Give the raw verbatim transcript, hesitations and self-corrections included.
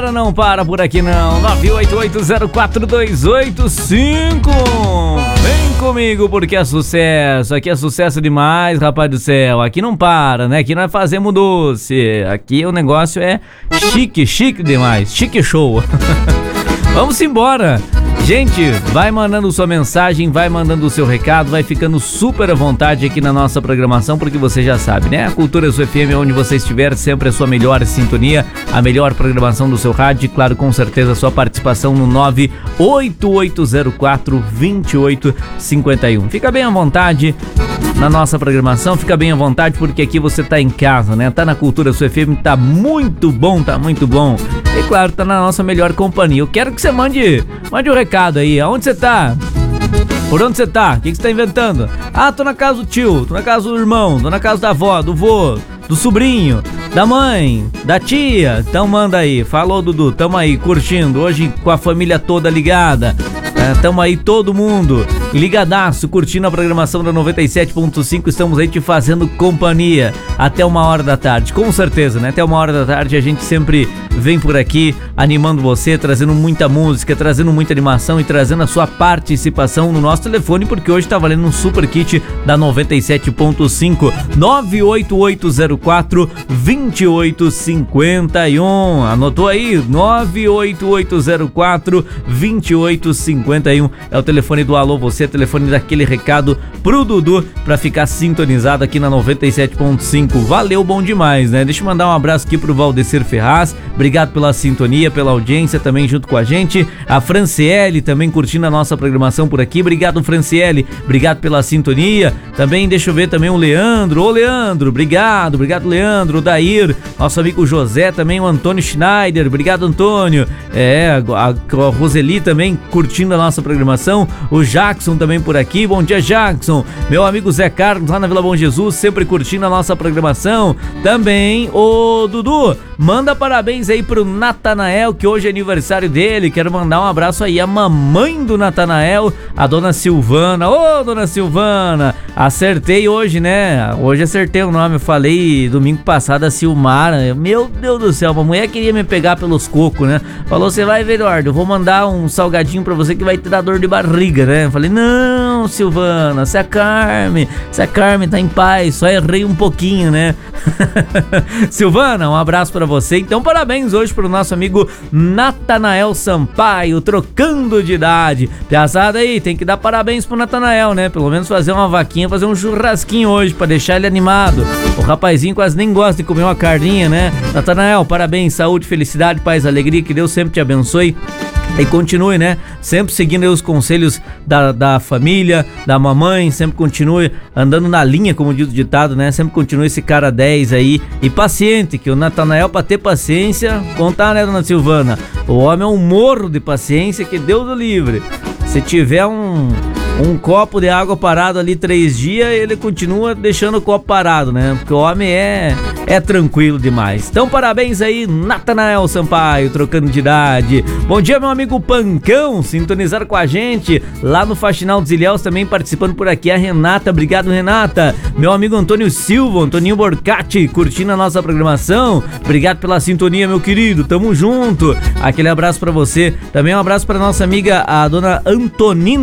para, não para por aqui não. nove oito oito zero quatro dois oito cinco. Vem comigo porque é sucesso. Aqui é sucesso demais, rapaz do céu. Aqui não para, né? Aqui nós fazemos doce. Aqui o negócio é chique, chique demais. Chique show. Vamos embora. Gente, vai mandando sua mensagem, vai mandando o seu recado, vai ficando super à vontade aqui na nossa programação, porque você já sabe, né? A Cultura S U F M, onde você estiver, sempre a sua melhor sintonia, a melhor programação do seu rádio e, claro, com certeza, a sua participação no nove oito oito zero quatro dois oito cinco um. Fica bem à vontade na nossa programação, fica bem à vontade, porque aqui você tá em casa, né? Tá na Cultura S U F M, tá muito bom, tá muito bom. E, claro, tá na nossa melhor companhia. Eu quero que você mande, mande um recado aí. Aonde você tá? Por onde você tá? O que, que você tá inventando? Ah, tô na casa do tio, tô na casa do irmão, tô na casa da avó, do vô, do sobrinho, da mãe, da tia. Então manda aí. Falou, Dudu, tamo aí curtindo, hoje com a família toda ligada. É, tamo aí todo mundo ligadaço, curtindo a programação da noventa e sete ponto cinco. Estamos aí te fazendo companhia até uma hora da tarde, com certeza, né? Até uma hora da tarde a gente sempre vem por aqui animando você, trazendo muita música, trazendo muita animação e trazendo a sua participação no nosso telefone, porque hoje tá valendo um super kit da noventa e sete ponto cinco. Nove oito oito zero quatro dois oito cinco um. Anotou aí? Nove oito oito zero quatro dois oito cinco um é o telefone do Alô Você, telefone daquele recado pro Dudu pra ficar sintonizado aqui na noventa e sete ponto cinco. Valeu, bom demais, né? Deixa eu mandar um abraço aqui pro Valdecir Ferraz, obrigado pela sintonia, pela audiência também junto com a gente. A Franciele também curtindo a nossa programação por aqui, obrigado Franciele, obrigado pela sintonia. Também deixa eu ver também o Leandro, ô Leandro, obrigado, obrigado Leandro, o Dair, nosso amigo José também, o Antônio Schneider, obrigado Antônio, é, a, a Roseli também curtindo a nossa programação, o Jackson também por aqui, bom dia Jackson, meu amigo Zé Carlos lá na Vila Bom Jesus, sempre curtindo a nossa programação, também o Dudu, manda parabéns aí pro Natanael, que hoje é aniversário dele, quero mandar um abraço aí à mamãe do Natanael, a dona Silvana, ô dona Silvana, acertei hoje, né, hoje acertei o nome, eu falei domingo passado a Silmara, meu Deus do céu, a mulher queria me pegar pelos cocos, né, falou, você vai ver, Eduardo, eu vou mandar um salgadinho pra você que vai te dar dor de barriga, né? Eu falei, não, Silvana, se acalme, se acalme, tá em paz, só errei um pouquinho, né? Silvana, um abraço pra você. Então, parabéns hoje pro nosso amigo Natanael Sampaio, trocando de idade. Piazada aí, tem que dar parabéns pro Natanael, né? Pelo menos fazer uma vaquinha, fazer um churrasquinho hoje pra deixar ele animado. O rapazinho quase nem gosta de comer uma carninha, né? Natanael, parabéns, saúde, felicidade, paz, alegria, que Deus sempre te abençoe. E continue, né? Sempre seguindo os conselhos da, da família, da mamãe, sempre continue andando na linha, como diz o ditado, né? Sempre continue esse cara dez aí e paciente, que o Natanael, pra ter paciência, contar, né, dona Silvana? O homem é um morro de paciência, que Deus o livre. Se tiver um... um copo de água parado ali três dias, ele continua deixando o copo parado, né? Porque o homem é, é tranquilo demais. Então, parabéns aí, Natanael Sampaio, trocando de idade. Bom dia, meu amigo Pancão, sintonizar com a gente lá no Faxinal dos Ilhéus, também participando por aqui, a Renata, obrigado, Renata. Meu amigo Antônio Silva, Antoninho Borcati, curtindo a nossa programação. Obrigado pela sintonia, meu querido, tamo junto. Aquele abraço pra você. Também um abraço pra nossa amiga, a dona Antonina